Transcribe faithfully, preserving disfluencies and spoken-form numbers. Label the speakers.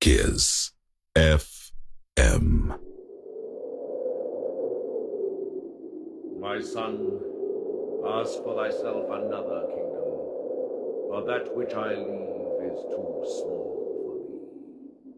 Speaker 1: Kiss F M.
Speaker 2: My son, ask for thyself another kingdom, for that which I leave is too small.